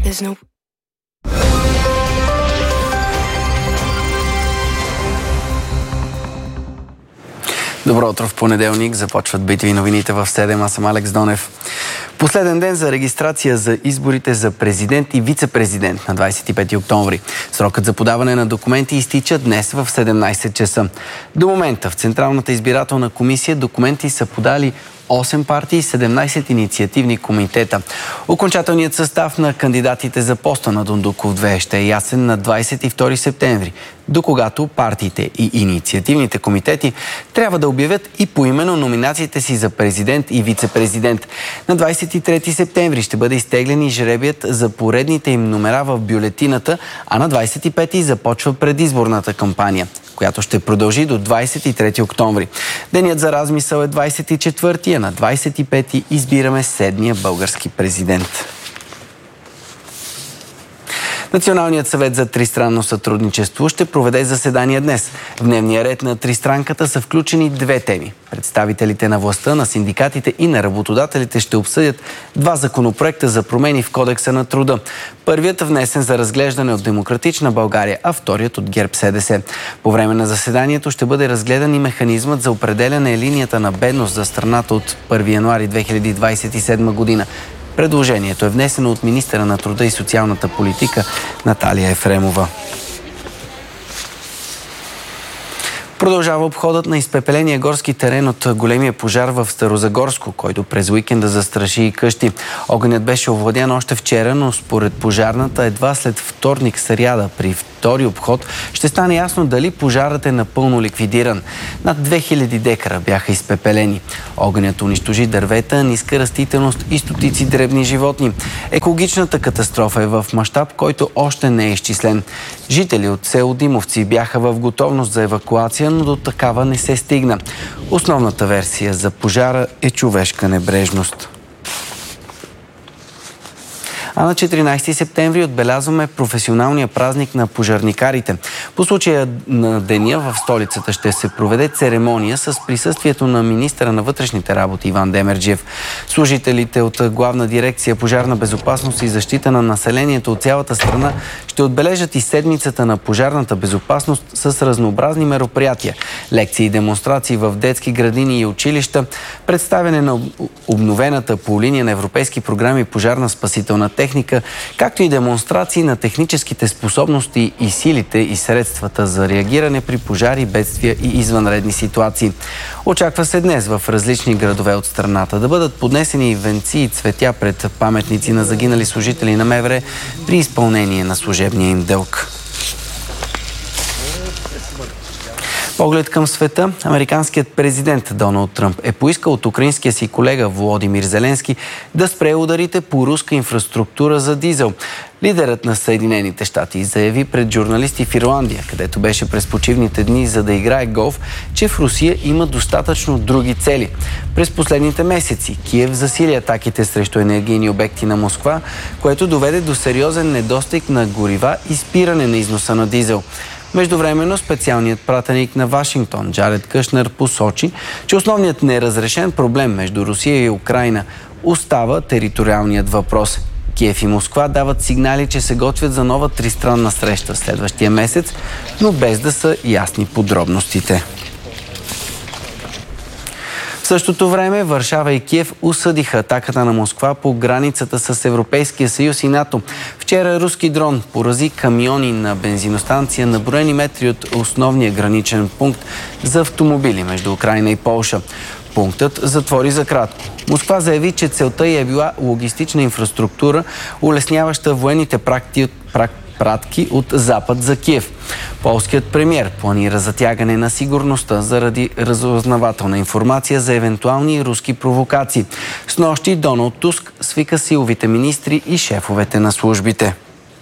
There's no. Добро утро в понеделник. Започват битви новините в 7. Аз съм Алекс Донев. Последен ден за регистрация за изборите за президент и вице-президент на 25 октомври. Срокът за подаване на документи изтича днес в 17 часа. До момента в Централната избирателна комисия документи са подали 8 партии и 17 инициативни комитета. Окончателният състав на кандидатите за поста на Дондуков 2 ще е ясен на 22 септември, до когато партиите и инициативните комитети трябва да обявят и поименно номинациите си за президент и вице-президент. На 23 септември ще бъде изтеглен и жребият за поредните им номера в бюлетината, а на 25 започва предизборната кампания, която ще продължи до 23 октомври. Денят за размисъл е 24, а на 25 избираме 7-я български президент. Националният съвет за тристранно сътрудничество ще проведе заседание днес. В дневния ред на тристранката са включени две теми. Представителите на властта, на синдикатите и на работодателите ще обсъдят два законопроекта за промени в Кодекса на труда. Първият внесен за разглеждане от Демократична България, а вторият от ГЕРБ-СДС. По време на заседанието ще бъде разгледан и механизмът за определяне линията на бедност за страната от 1 януари 2027 година. Предложението е внесено от министъра на труда и социалната политика Наталия Ефремова. Продължава обходът на изпепеления горски терен от големия пожар в Старозагорско, който през уикенда застраши и къщи. Огънят беше овладян още вчера, но според пожарната едва след вторник сряда при втори обход ще стане ясно дали пожарът е напълно ликвидиран. Над 2000 декара бяха изпепелени. Огънят унищожи дървета, ниска растителност и стотици дребни животни. Екологичната катастрофа е в мащаб, който още не е изчислен. Жители от село Димовци бяха в готовност за евакуация, но до такава не се стигна. Основната версия за пожара е човешка небрежност. А на 14 септември отбелязваме професионалния празник на пожарникарите. По случая на деня в столицата ще се проведе церемония с присъствието на министъра на вътрешните работи Иван Демерджиев. Служителите от Главна дирекция пожарна безопасност и защита на населението от цялата страна ще отбележат и седмицата на пожарната безопасност с разнообразни мероприятия. Лекции и демонстрации в детски градини и училища, представяне на обновената по линия на европейски програми пожарна спасителна техника, както и демонстрации на техническите способности и силите и средствата за реагиране при пожари, бедствия и извънредни ситуации. Очаква се днес в различни градове от страната да бъдат поднесени венци и цветя пред паметници на загинали служители на МВР при изпълнение на служебния им дълг. Поглед към света, американският президент Доналд Тръмп е поискал от украинския си колега Володимир Зеленски да спре ударите по руска инфраструктура за дизел. Лидерът на Съединените щати заяви пред журналисти в Ирландия, където беше през почивните дни за да играе голф, че в Русия има достатъчно други цели. През последните месеци Киев засили атаките срещу енергийни обекти на Москва, което доведе до сериозен недостиг на горива и спиране на износа на дизел. Междувременно специалният пратеник на Вашингтон Джаред Кушнер посочи, че основният неразрешен проблем между Русия и Украйна остава териториалният въпрос. Киев и Москва дават сигнали, че се готвят за нова тристранна среща следващия месец, но без да са ясни подробностите. В същото време Варшава и Киев осъдиха атаката на Москва по границата с Европейския съюз и НАТО. Вчера руски дрон порази камиони на бензиностанция на броени метри от основния граничен пункт за автомобили между Украйна и Полша. Пунктът затвори за кратко. Москва заяви, че целта й е била логистична инфраструктура, улесняваща военните пратки от Запад за Киев. Полският премиер планира затягане на сигурността заради разузнавателна информация за евентуални руски провокации. Снощи Доналд Туск свика силовите министри и шефовете на службите.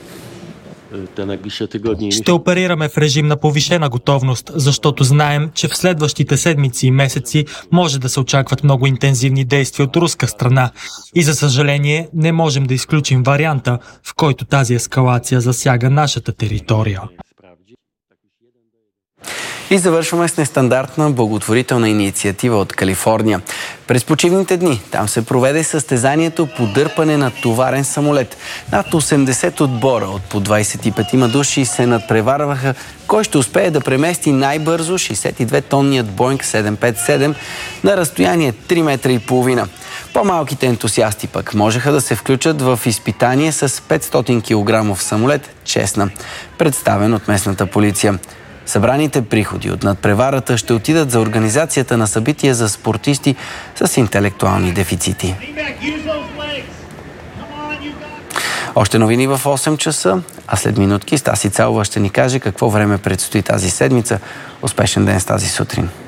Ще оперираме в режим на повишена готовност, защото знаем, че в следващите седмици и месеци може да се очакват много интензивни действия от руска страна. И за съжаление не можем да изключим варианта, в който тази ескалация засяга нашата територия. И завършваме с нестандартна благотворителна инициатива от Калифорния. През почивните дни там се проведе състезанието по дърпане на товарен самолет. Над 80 отбора от по 25 души се надпреварваха кой ще успее да премести най-бързо 62-тонният Боинг 757 на разстояние 3,5 метра. По-малките ентусиасти пък можеха да се включат в изпитание с 500 кг самолет Чесна, представен от местната полиция. Събраните приходи от надпреварата ще отидат за организацията на събития за спортисти с интелектуални дефицити. Още новини в 8 часа, а след минутки Стаси Цалова ще ни каже какво време предстои тази седмица. Успешен ден с тази сутрин!